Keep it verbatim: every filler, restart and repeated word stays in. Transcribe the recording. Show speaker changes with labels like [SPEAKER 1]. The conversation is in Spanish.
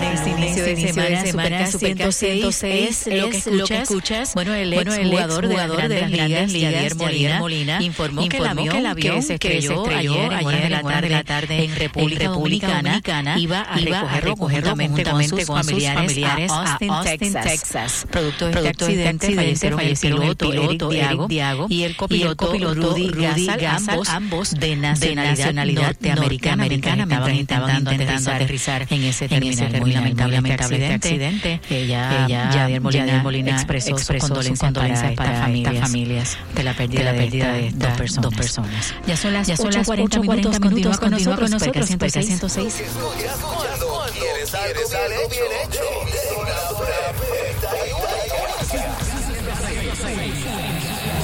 [SPEAKER 1] lunes, inicio de semana, semana ciento seis es lo que escuchas. Bueno, el ex jugador de las grandes ligas, Yadier Molina, informó que el avión que se estrelló ayer en la tarde en República Dominicana iba a recogerlo conjuntamente con sus familiares a Austin, Texas. Producto de este accidente fallecieron el piloto Eric Diago y el copiloto Rudy Gasal, ambos de nacionalidad norteamericana, estaban intentando aterrizar en ese terminal. Muy lamentable este accidente. Ella, Yadier Molina, Molina expresó, expresó sus condolencias para, para estas familias de la pérdida, de, la pérdida de, de dos, personas. dos personas. Ya son las ocho cuarenta minutos. Continúa con nosotros, nosotros, Perca ciento seis.
[SPEAKER 2] ¿Quieres algo bien hecho?